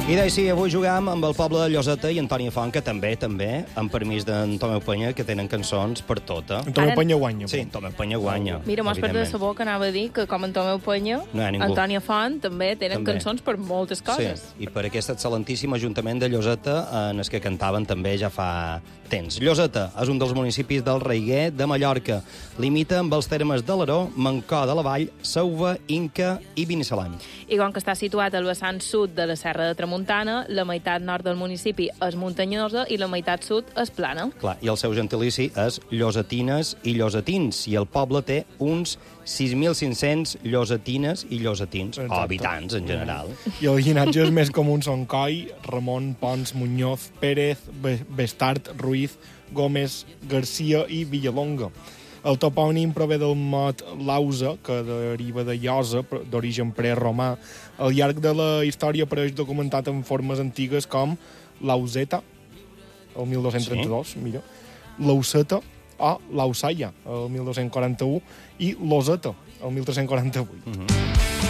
I sí, avui jugam amb el poble de Lloseta i Antònia Font, que també, amb permís d'en Tomeu Penya, que tenen cançons per tota. En Tomeu Penya guanya. Sí, en Tomeu Penya guanya. Mira, m'has perdut de sabó que anava a dir que com en Tomeu Penya, Antònia Font també tenen cançons per moltes coses. Sí, i per aquest excel·lentíssim Ajuntament de Lloseta, en els que cantaven també ja fa temps. Lloseta és un dels municipis del Reiguer de Mallorca. Limita amb els termes de l'Aró, Mancor de la Vall, Sauva, Inca i Binissalem. I com que està situat al vessant sud de la Serra de Tramuntana, la meitat nord del municipi és muntanyosa i la meitat sud és plana. Clar, i el seu gentilici és llosetines i llosetins, i el poble té uns 6.500 llosetines i llosetins, o habitants en general. I els llinatges més comuns són Coi, Ramon, Pons, Muñoz, Pérez, Bestart, Ruiz, Gómez, Garcia i Villalonga. El topònim prové del mot lausa, que deriva de llosa, d'origen preromà. Al llarg de la història apareix documentat en formes antigues com Lauseta, el 1232, mira, Lauseta o Lausaia, el 1241, i Loseta, el 1348.